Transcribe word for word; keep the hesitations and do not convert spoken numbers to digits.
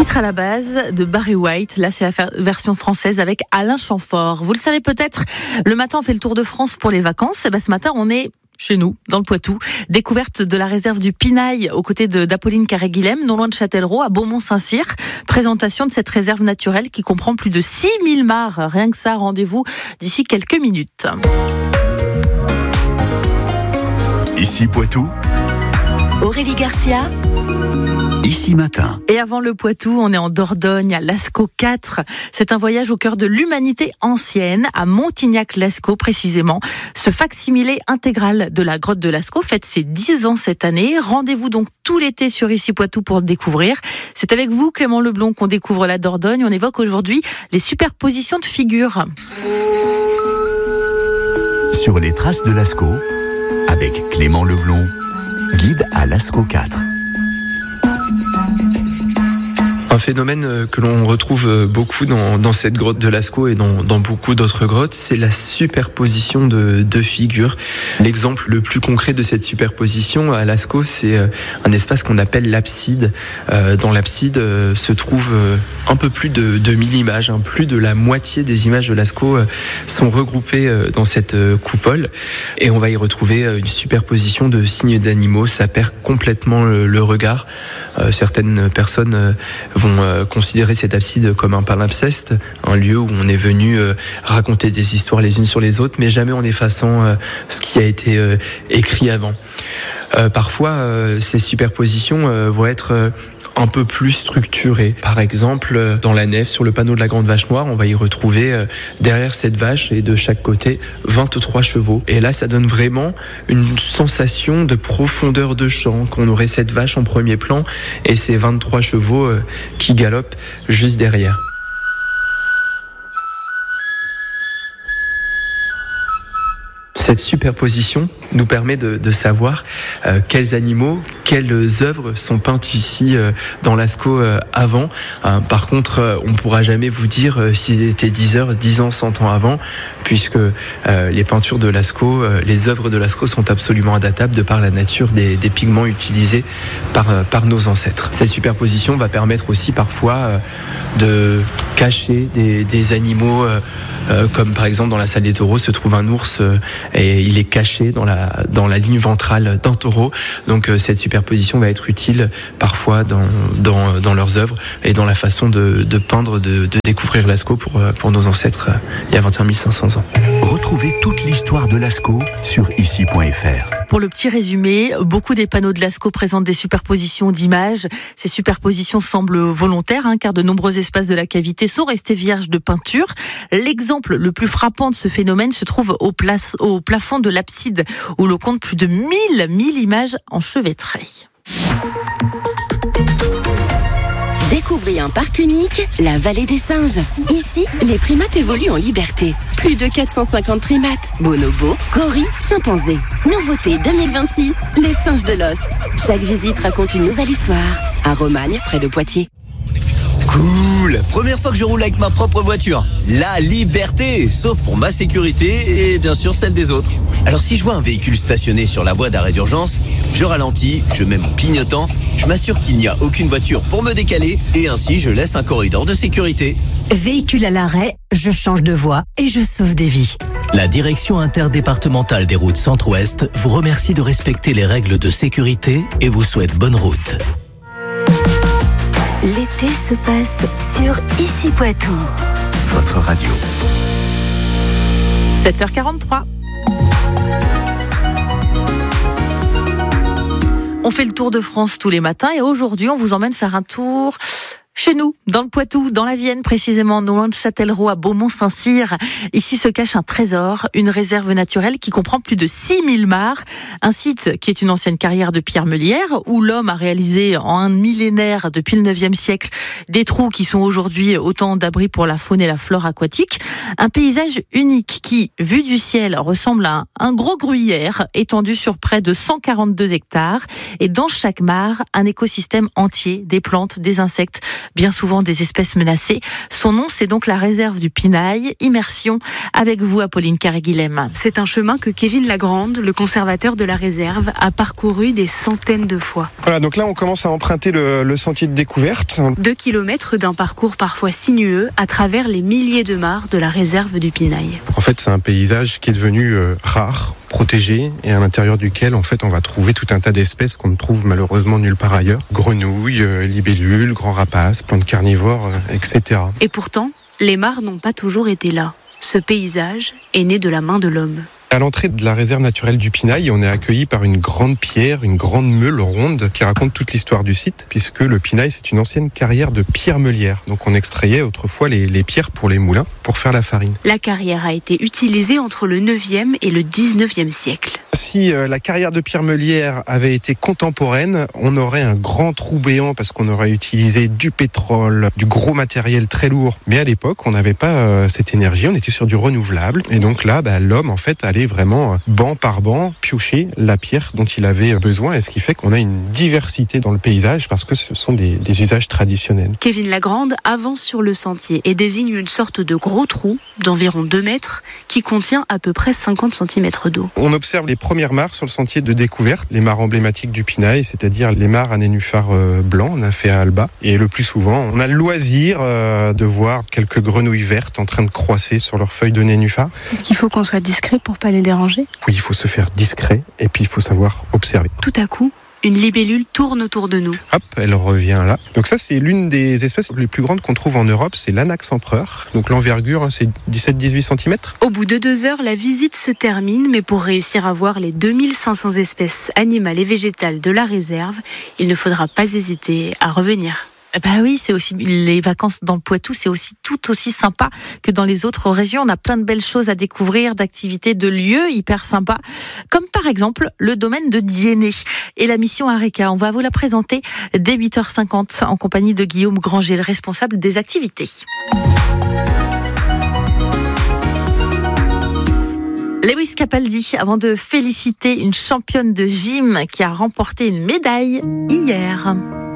Titre à la base de Barry White, là c'est la version française avec Alain Chamfort. Vous le savez peut-être, le matin on fait le tour de France pour les vacances. Et ben, ce matin on est chez nous, dans le Poitou. Découverte de la réserve du Pinail aux côtés de, d'Apolline Carré-Guilhem, non loin de Châtellerault, à Beaumont-Saint-Cyr. Présentation de cette réserve naturelle qui comprend plus de six mille mares. Rien que ça, rendez-vous d'ici quelques minutes. Ici Poitou, Aurélie Garcia. Ici Matin. Et avant le Poitou, on est en Dordogne, à Lascaux quatre. C'est un voyage au cœur de l'humanité ancienne, à Montignac-Lascaux précisément. Ce facsimilé intégral de la grotte de Lascaux fête ses dix ans cette année. Rendez-vous donc tout l'été sur Ici Poitou pour le découvrir. C'est avec vous, Clément Leblond, qu'on découvre la Dordogne. On évoque aujourd'hui les superpositions de figures. Sur les traces de Lascaux, avec Clément Leblond, guide à Lascaux quatre. Un phénomène que l'on retrouve beaucoup dans, dans cette grotte de Lascaux et dans, dans beaucoup d'autres grottes, c'est la superposition de, de figures. L'exemple le plus concret de cette superposition à Lascaux, c'est un espace qu'on appelle l'abside. Euh, dans l'abside euh, se trouve un peu plus de, de mille images, hein, plus de la moitié des images de Lascaux euh, sont regroupées euh, dans cette euh, coupole. Et on va y retrouver une superposition de signes d'animaux. Ça perd complètement le, le regard. Euh, certaines personnes euh, vont euh, considérer cette abside comme un palimpseste, un lieu où on est venu euh, raconter des histoires les unes sur les autres, mais jamais en effaçant euh, ce qui a été euh, écrit avant. Euh, parfois, euh, ces superpositions euh, vont être euh, un peu plus structuré. Par exemple, dans la nef, sur le panneau de la Grande Vache Noire, on va y retrouver euh, derrière cette vache et de chaque côté vingt-trois chevaux. Et là, ça donne vraiment une sensation de profondeur de champ, qu'on aurait cette vache en premier plan et ces vingt-trois chevaux euh, qui galopent juste derrière. Cette superposition nous permet de, de savoir euh, quels animaux, quelles œuvres sont peintes ici euh, dans Lascaux euh, avant. Euh, par contre, euh, on ne pourra jamais vous dire euh, s'ils étaient dix heures, dix ans, cent ans avant, puisque euh, les peintures de Lascaux, euh, les œuvres de Lascaux sont absolument adaptables de par la nature des, des pigments utilisés par, euh, par nos ancêtres. Cette superposition va permettre aussi parfois euh, de cacher des, des animaux, euh, euh, comme par exemple dans la salle des taureaux se trouve un ours euh, et il est caché dans la, dans la ligne ventrale d'un taureau. Donc euh, cette superposition va être utile parfois dans, dans, dans leurs œuvres et dans la façon de, de peindre, de, de découvrir Lascaux pour, pour nos ancêtres euh, il y a vingt et un mille cinq cents ans. Retrouvez toute l'histoire de Lascaux sur ici point f r. Pour le petit résumé, beaucoup des panneaux de Lascaux présentent des superpositions d'images. Ces superpositions semblent volontaires, hein, car de nombreux espaces de la cavité sont restés vierges de peinture. L'exemple le plus frappant de ce phénomène se trouve au, place, au plafond de l'abside, où l'on compte plus de mille, mille images enchevêtrées. Découvrez un parc unique, la Vallée des Singes. Ici, les primates évoluent en liberté. Plus de quatre cent cinquante primates, bonobos, gorilles, chimpanzés. Nouveauté deux mille vingt-six, les singes de Lost. Chaque visite raconte une nouvelle histoire. À Romagne, près de Poitiers. Cool! Première fois que je roule avec ma propre voiture. La liberté! Sauf pour ma sécurité et bien sûr celle des autres. Alors si je vois un véhicule stationné sur la voie d'arrêt d'urgence, je ralentis, je mets mon clignotant, je m'assure qu'il n'y a aucune voiture pour me décaler et ainsi je laisse un corridor de sécurité. Véhicule à l'arrêt, je change de voie et je sauve des vies. La Direction interdépartementale des routes Centre-Ouest vous remercie de respecter les règles de sécurité et vous souhaite bonne route. L'été se passe sur Ici Poitou. Votre radio. sept heures quarante-trois. On fait le tour de France tous les matins et aujourd'hui, on vous emmène faire un tour chez nous, dans le Poitou, dans la Vienne précisément, non loin de Châtellerault, à Beaumont-Saint-Cyr. Ici se cache un trésor, une réserve naturelle qui comprend plus de six mille mares. Un site qui est une ancienne carrière de pierre meulière, où l'homme a réalisé en un millénaire, depuis le neuvième siècle, des trous qui sont aujourd'hui autant d'abris pour la faune et la flore aquatique. Un paysage unique qui, vu du ciel, ressemble à un gros gruyère étendu sur près de cent quarante-deux hectares. Et dans chaque mare, un écosystème entier, des plantes, des insectes, bien souvent des espèces menacées. Son nom, c'est donc la réserve du Pinail. Immersion avec vous, Apolline Carré-Guilhem. C'est un chemin que Kevin Lagrande, le conservateur de la réserve, a parcouru des centaines de fois. Voilà, donc là on commence à emprunter le, le sentier de découverte. Deux kilomètres d'un parcours parfois sinueux à travers les milliers de mares de la réserve du Pinail. En fait, c'est un paysage qui est devenu euh, rare, protégé, et à l'intérieur duquel en fait on va trouver tout un tas d'espèces qu'on ne trouve malheureusement nulle part ailleurs. Grenouilles, euh, libellules, grands rapaces, plantes carnivores, euh, et cetera. Et pourtant, les mares n'ont pas toujours été là. Ce paysage est né de la main de l'homme. À l'entrée de la réserve naturelle du Pinail, on est accueilli par une grande pierre, une grande meule ronde qui raconte toute l'histoire du site, puisque le Pinail, c'est une ancienne carrière de pierre meulière. Donc on extrayait autrefois les, les pierres pour les moulins, pour faire la farine. La carrière a été utilisée entre le neuvième et le dix-neuvième siècle. Si euh, la carrière de pierre meulière avait été contemporaine, on aurait un grand trou béant parce qu'on aurait utilisé du pétrole, du gros matériel très lourd. Mais à l'époque, on n'avait pas euh, cette énergie, on était sur du renouvelable. Et donc là, bah, l'homme, en fait, allait vraiment, banc par banc, piocher la pierre dont il avait besoin. Et ce qui fait qu'on a une diversité dans le paysage parce que ce sont des, des usages traditionnels. Kevin Lagrande avance sur le sentier et désigne une sorte de gros trou d'environ deux mètres qui contient à peu près cinquante centimètres d'eau. On observe les premières mares sur le sentier de découverte, les mares emblématiques du Pinail, c'est-à-dire les mares à nénuphars blancs, Nymphaea alba. Et le plus souvent, on a le loisir euh, de voir quelques grenouilles vertes en train de croisser sur leurs feuilles de nénuphars. Est-ce qu'il faut qu'on soit discret pour pas les déranger ? Oui, il faut se faire discret et puis il faut savoir observer. Tout à coup, une libellule tourne autour de nous. Hop, elle revient là. Donc ça, c'est l'une des espèces les plus grandes qu'on trouve en Europe, c'est l'Anax empereur. Donc l'envergure, hein, c'est dix-sept à dix-huit centimètres. Au bout de deux heures, la visite se termine, mais pour réussir à voir les deux mille cinq cents espèces animales et végétales de la réserve, il ne faudra pas hésiter à revenir. Bah oui, c'est aussi les vacances dans le Poitou, c'est aussi tout aussi sympa que dans les autres régions. On a plein de belles choses à découvrir, d'activités, de lieux hyper sympas, comme par exemple le domaine de Diennet et la mission Areca. On va vous la présenter dès huit heures cinquante en compagnie de Guillaume Granger, le responsable des activités. Lewis Capaldi, avant de féliciter une championne de gym qui a remporté une médaille hier.